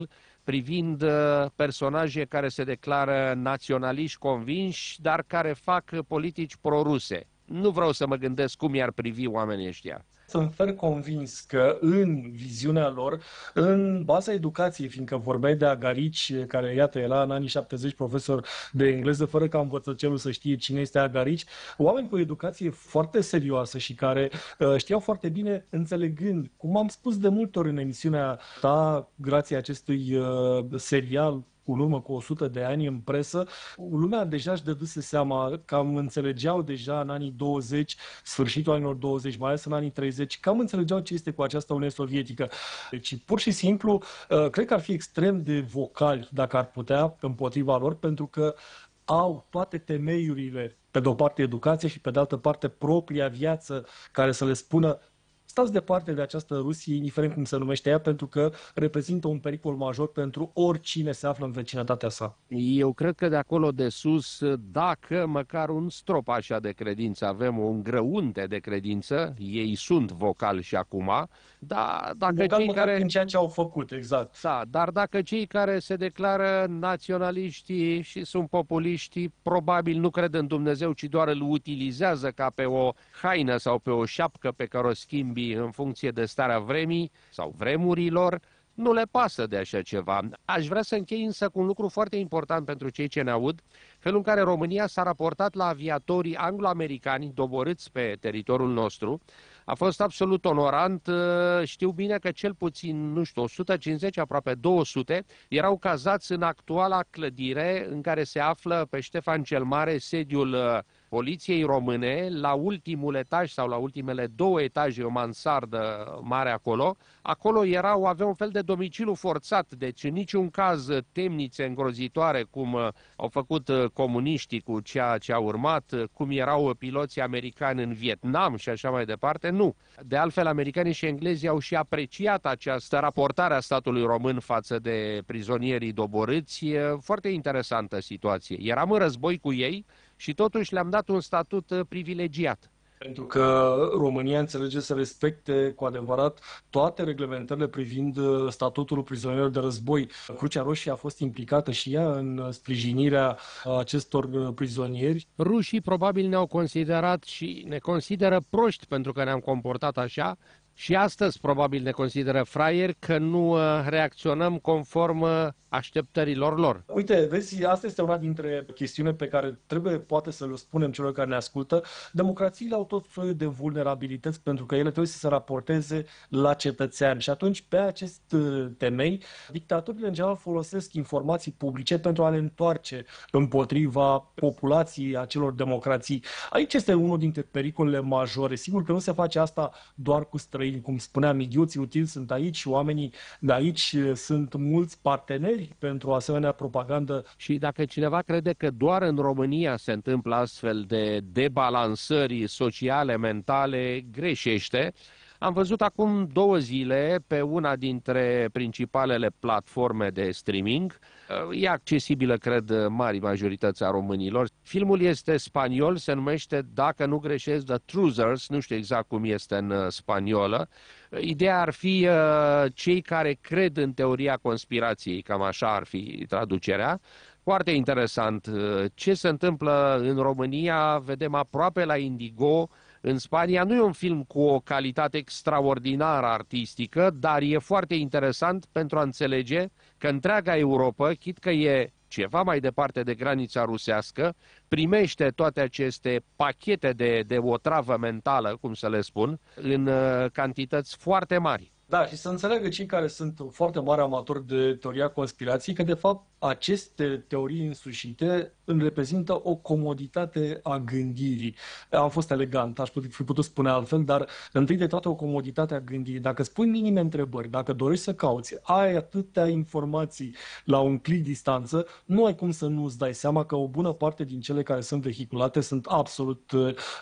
privind personaje care se declară naționaliști convinși, dar care fac politici proruse. Nu vreau să mă gândesc cum i-ar privi oamenii ăștia. Sunt fer convins că în viziunea lor, în baza educației, fiindcă vorbeai de Agarici, care, iată, era în anii 70 profesor de engleză, fără ca învățătorul să știe cine este Agarici, oameni cu educație foarte serioasă și care știau foarte bine, înțelegând, cum am spus de multe ori în emisiunea ta, grație acestui serial, în urmă cu 100 de ani în presă, lumea deja își dăduse seama, cam înțelegeau deja în anii 20, sfârșitul anilor 20, mai ales în anii 30, cam înțelegeau ce este cu această Uniune Sovietică. Deci, pur și simplu, cred că ar fi extrem de vocali, dacă ar putea, împotriva lor, pentru că au toate temeiurile, pe de o parte educație și pe de altă parte propria viață, care să le spună: stați departe de această Rusie, indiferent cum se numește ea, pentru că reprezintă un pericol major pentru oricine se află în vecinătatea sa. Eu cred că de acolo de sus, dacă măcar un strop așa de credință avem, un grăunte de credință, ei sunt vocali și acum, dar dacă Vocal cei care... în ceea ce au făcut, exact. Da, dar dacă cei care se declară naționaliști și sunt populiști, probabil nu cred în Dumnezeu, ci doar îl utilizează ca pe o haină sau pe o șapcă pe care o schimbi în funcție de starea vremii sau vremurilor, nu le pasă de așa ceva. Aș vrea să închei însă cu un lucru foarte important pentru cei ce ne aud, felul în care România s-a raportat la aviatorii anglo-americani doborâți pe teritoriul nostru. A fost absolut onorant. Știu bine că cel puțin, nu știu, 150, aproape 200, erau cazați în actuala clădire în care se află pe Ștefan cel Mare sediul Poliției Române, la ultimul etaj sau la ultimele 2 etaje, o mansardă mare acolo. Acolo aveau un fel de domiciliu forțat, deci în niciun caz temnițe îngrozitoare cum au făcut comuniștii cu ceea ce a urmat, cum erau piloții americani în Vietnam și așa mai departe, nu. De altfel, americanii și englezii au și apreciat această raportare a statului român față de prizonierii doborâți. Foarte interesantă situație. Eram în război cu ei și totuși le-am dat un statut privilegiat. Pentru că România înțelege să respecte cu adevărat toate reglementările privind statutul prizonierilor de război. Crucea Roșie a fost implicată și ea în sprijinirea acestor prizonieri. Rușii probabil ne-au considerat și ne consideră proști pentru că ne-am comportat așa. Și astăzi probabil ne consideră fraieri că nu reacționăm conform așteptărilor lor. Uite, vezi, asta este una dintre chestiuni pe care trebuie poate să le spunem celor care ne ascultă. Democrațiile au tot soiul de vulnerabilități pentru că ele trebuie să se raporteze la cetățean și atunci pe acest temei dictaturile în general folosesc informații publice pentru a le întoarce împotriva populației acelor democrații. Aici este unul dintre pericolele majore. Sigur că nu se face asta doar cu străini, cum spuneam, idioții utili sunt aici și oamenii de aici sunt mulți parteneri pentru asemenea propagandă. Și dacă cineva crede că doar în România se întâmplă astfel de debalansări sociale, mentale, greșește. Am văzut acum 2 zile pe una dintre principalele platforme de streaming. E accesibilă, cred, marii majorități a românilor. Filmul este spaniol, se numește, dacă nu greșesc, The Truthers, nu știu exact cum este în spaniolă. Ideea ar fi cei care cred în teoria conspirației, cam așa ar fi traducerea. Foarte interesant. Ce se întâmplă în România, vedem aproape la Indigo. În Spania nu e un film cu o calitate extraordinară artistică, dar e foarte interesant pentru a înțelege că întreaga Europa, chit că e ceva mai departe de granița rusească, primește toate aceste pachete de otravă mentală, cum să le spun, în cantități foarte mari. Da, și să înțeleagă cei care sunt foarte mari amatori de teoria conspirației că, de fapt, aceste teorii însușite reprezintă o comoditate a gândirii. Am fost elegant, aș fi putut spune altfel, dar întâi de toate o comoditate a gândirii. Dacă spui minime întrebări, dacă dorești să cauți, ai atâtea informații la un click distanță, nu ai cum să nu-ți dai seama că o bună parte din cele care sunt vehiculate sunt absolut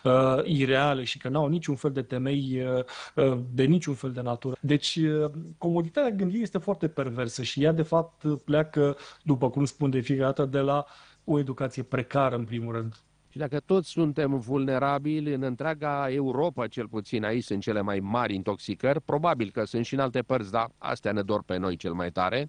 ireale și că n-au niciun fel de temei de niciun fel de natură. Deci, comoditatea gândirii este foarte perversă și ea, de fapt, pleacă, după cum spun de fiecare dată, de la o educație precară, în primul rând. Și dacă toți suntem vulnerabili în întreaga Europa, cel puțin aici sunt cele mai mari intoxicări, probabil că sunt și în alte părți, dar astea ne dor pe noi cel mai tare,